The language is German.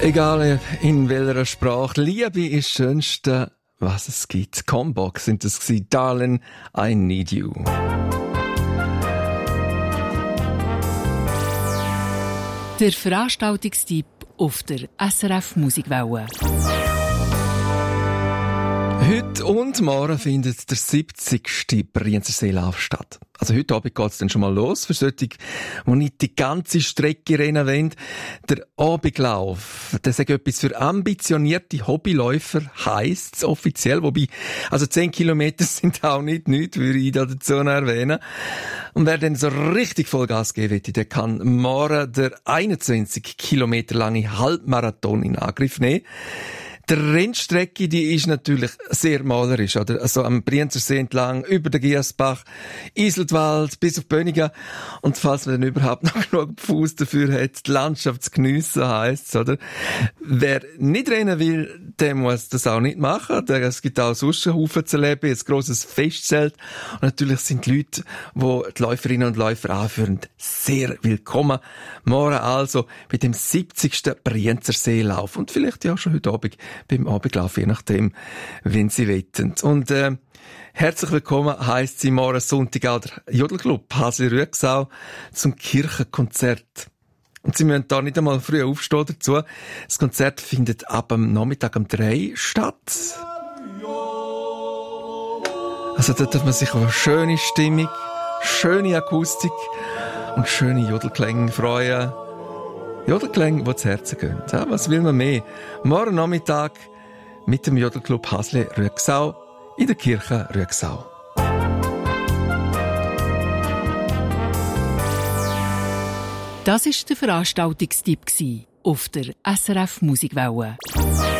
Egal in welcher Sprache, Liebe ist das Schönste, was es gibt. Combox sind es gewesen. Darling, I need you. Der Veranstaltungstipp auf der SRF Musikwelle. Heute und morgen findet der 70. Brienzerseelauf statt. Also heute Abend geht's dann schon mal los für solche, die nicht die ganze Strecke rennen wollen. Der Abendlauf, das ist etwas für ambitionierte Hobbyläufer, heisst's offiziell. Wobei, also 10 Kilometer sind auch nicht nichts, würde ich da dazu noch erwähnen. Und wer dann so richtig Vollgas geben will, der kann morgen der 21 Kilometer lange Halbmarathon in Angriff nehmen. Die Rennstrecke, die ist natürlich sehr malerisch, oder? Also am Brienzersee entlang, über den Giesbach, Iseltwald, bis auf Bönigen. Und falls man dann überhaupt noch genug Fuß dafür hat, die Landschaft zu geniessen, heisst's, oder? Wer nicht rennen will, der muss das auch nicht machen. Es gibt auch sonst einen Haufen zu erleben, ein grosses Festzelt. Und natürlich sind die Leute, die die Läuferinnen und Läufer anführen, sehr willkommen. Morgen also bei dem 70. Brienzerseelauf. Und vielleicht ja schon heute Abend beim Abendlauf, je nachdem, wenn Sie wollen. Und herzlich willkommen heisst sie morgen Sonntag auch der Jodelclub Hasle-Rüegsau zum Kirchenkonzert. Und Sie müssen da nicht einmal früh aufstehen dazu. Das Konzert findet ab am Nachmittag um 3 statt. Also da darf man sich auf eine schöne Stimmung, schöne Akustik und schöne Jodelklänge freuen. Jodelklänge, die zu Herzen gehen. Ja, was will man mehr? Morgen Nachmittag mit dem Jodelclub Hasle-Rüegsau in der Kirche Rüegsau. Das war der Veranstaltungstipp auf der SRF Musikwelle.